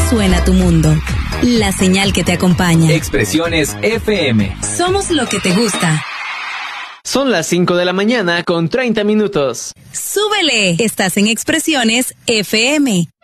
suena tu mundo. La señal que te acompaña. Expresiones FM. Somos lo que te gusta. Son las 5 de la mañana con 30 minutos. ¡Súbele! Estás en Expresiones FM.